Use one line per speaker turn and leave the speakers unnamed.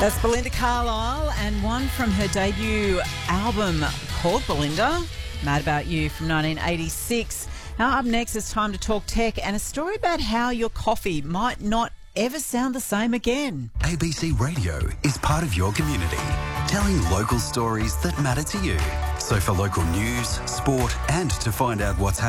That's Belinda Carlisle, and one from her debut album called Belinda, Mad About You from 1986. Now up next, it's time to talk tech and a story about how your coffee might not ever sound the same again.
ABC Radio is part of your community, telling local stories that matter to you. So for local news, sport and to find out what's happening